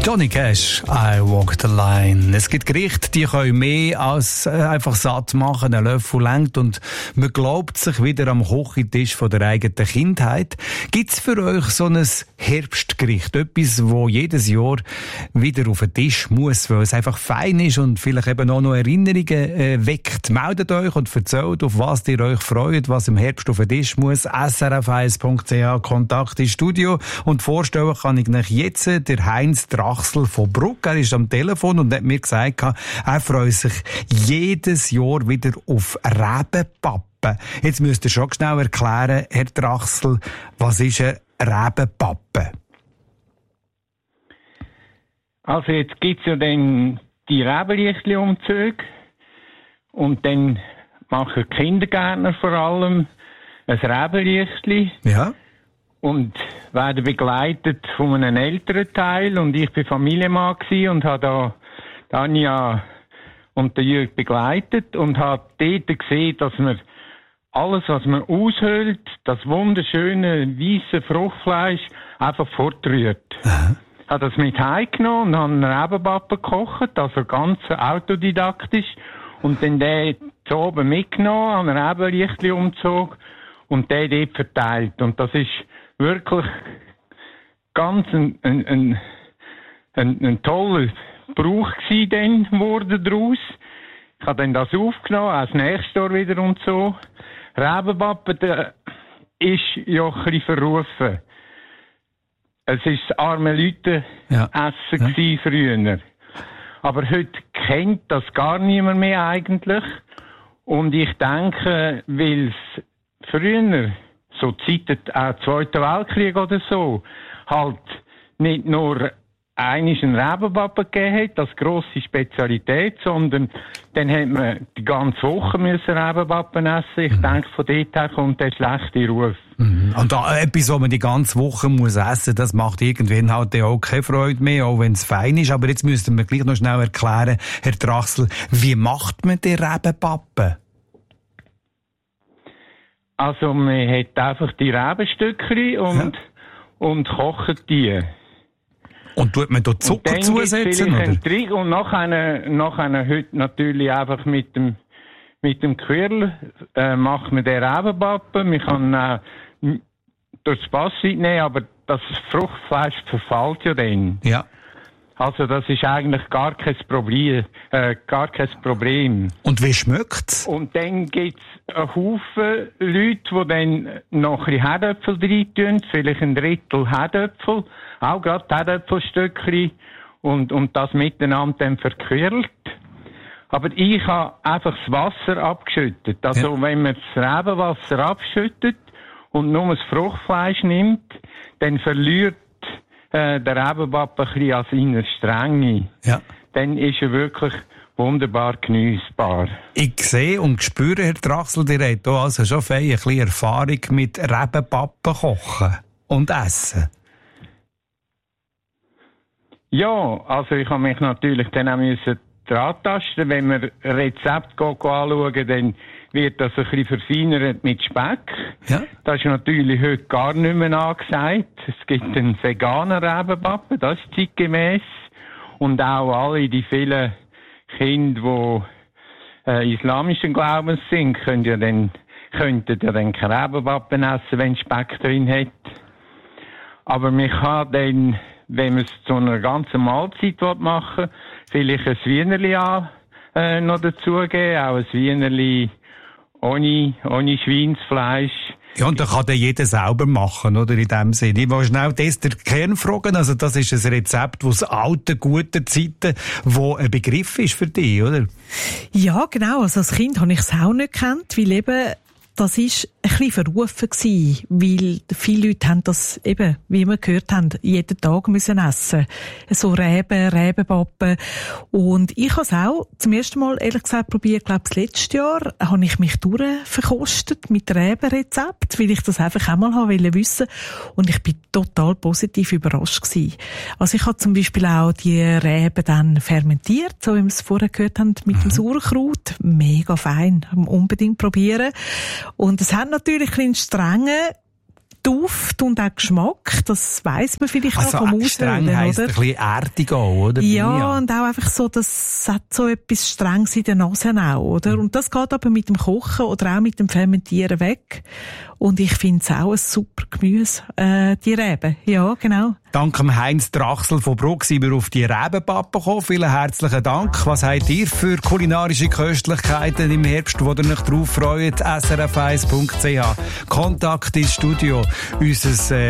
Johnny Cash, I Walk the Line. Es gibt Gerichte, die können mehr als einfach satt machen. Ein Löffel langt und man glaubt sich wieder am Küchentisch von der eigenen Kindheit. Gibt's für euch so ein Herbstgericht? Etwas, wo jedes Jahr wieder auf den Tisch muss, weil es einfach fein ist und vielleicht eben auch noch Erinnerungen weckt. Meldet euch und erzählt, auf was ihr euch freut, was im Herbst auf den Tisch muss. srf1.ch, Kontakt ins Studio. Und vorstellen kann ich euch jetzt der Heinz Drachsel von Bruck. Er ist am Telefon und hat mir gesagt, er freut sich jedes Jahr wieder auf Rebenpappen. Jetzt müsst ihr schon schnell erklären, Herr Drachsel, was ist ein Rebenpappen? Also jetzt gibt es ja dann die Rebenlichtli-Umzüge und dann machen die Kindergärtner vor allem ein Rebenlichtli. Ja. Und werden begleitet von einem älteren Teil. Und ich war Familienmann und habe da Anja und den Jürg begleitet und habe dort gesehen, dass man alles, was man aushöhlt, das wunderschöne, weisse Fruchtfleisch, einfach fortrührt. Ich habe das mit heimgenommen und habe einen Rebenpappen gekocht, also ganz autodidaktisch. Und dann den zu oben mitgenommen, an einen Rebenlichtli-Umzug und den dort verteilt. Und das ist wirklich ganz ein toller Brauch gewesen, dann wurde daraus. Ich habe dann das aufgenommen, auch das nächste Jahr wieder und so. Rebenpappen, der ist ja ein bisschen verrufen. Es war das arme Leute-Essen gewesen früher. Aber heute kennt das gar niemand mehr eigentlich. Und ich denke, weil es früher, so Zeiten, auch Zweiten Weltkrieg oder so, halt nicht nur einmal einen Rebenpappen gegeben hat, das grosse Spezialität, sondern dann hat man die ganze Woche Rebenpappen essen. Ich denke, von dort her kommt der schlechte Ruf. Und da etwas, was man die ganze Woche muss essen, das macht irgendwann halt auch keine Freude mehr, auch wenn es fein ist. Aber jetzt müssten wir gleich noch schnell erklären, Herr Drachsel, wie macht man den Rebenpappen? Also man hat einfach die Rebenstückchen und kocht die. Und tut man da Zucker zusetzen, oder? Trick und nachher heute natürlich einfach mit dem Quirl macht man den Rebenpappen. Man kann durch das Passwort nehmen, aber das Fruchtfleisch verfällt ja dann. Ja. Also das ist eigentlich gar kein Problem. Und wie schmeckt's? Und dann gibt's einen Haufen Leute, die dann noch ein bisschen Herdöpfel rein tun, vielleicht ein Drittel Herdöpfel, auch gerade Herdöpfelstückchen und das miteinander dann verquirlt. Aber ich habe einfach das Wasser abgeschüttet. Also wenn man das Rebenwasser abschüttet und nur das Fruchtfleisch nimmt, dann verliert der Rebenpappen ein bisschen an seiner Strenge. Ja. Dann ist er wirklich wunderbar geniessbar. Ich sehe und spüre, Herr Drachsel, ihr habt hier also schon ein bisschen Erfahrung mit Rebenpappen kochen und essen. Ja, also ich habe mich natürlich dann auch dran tasten. Wenn wir Rezepte anschauen, dann wird das ein bisschen verfeinert mit Speck. Ja. Das ist natürlich heute gar nicht mehr angesagt. Es gibt einen veganen Rebenpappen, das ist zeitgemäß. Und auch alle die vielen Kinder, die islamischen Glaubens sind, könnten ja dann keinen Rebenpappen essen, wenn Speck drin hat. Aber man kann dann, wenn man es zu einer ganzen Mahlzeit machen will, vielleicht ein Wienerli noch dazugeben, auch ein Wienerli ohne Schweinsfleisch. Ja, und da kann dann jeder selber machen, oder? In dem Sinne. Ich will schnell das der Kern fragen. Also, das ist ein Rezept aus alten, guten Zeiten, wo ein Begriff ist für dich, oder? Ja, genau. Also, als Kind habe ich es auch nicht gekannt, weil eben, das ist ein bisschen verrufen gewesen, weil viele Leute haben das eben, wie wir gehört haben, jeden Tag müssen essen. So Rebenpappen. Und ich habe es auch zum ersten Mal, ehrlich gesagt, probiert. Ich glaube, das letzte Jahr habe ich mich durchverkostet mit Rebenrezept, weil ich das einfach auch mal wissen. Und ich bin total positiv überrascht gewesen. Also ich habe zum Beispiel auch die Reben dann fermentiert, so wie wir es vorher gehört haben, mit dem Sauerkraut. Mega fein. Unbedingt probieren. Und es hat natürlich einen strengen Duft und auch Geschmack, das weiss man vielleicht also auch vom Aushöhlen, streng heisst ein bisschen erdig auch, oder? Ja, und auch einfach so, das hat so etwas Strenges in der Nase auch, oder? Und das geht aber mit dem Kochen oder auch mit dem Fermentieren weg. Und ich finde es auch ein super Gemüse, die Reben. Ja, genau. Dank Heinz Drachsel von Bruck sind wir auf die Rebenpappe gekommen. Vielen herzlichen Dank. Was habt ihr für kulinarische Köstlichkeiten im Herbst, wo ihr euch drauf freut? srf1.ch. Kontakt ins Studio. Unser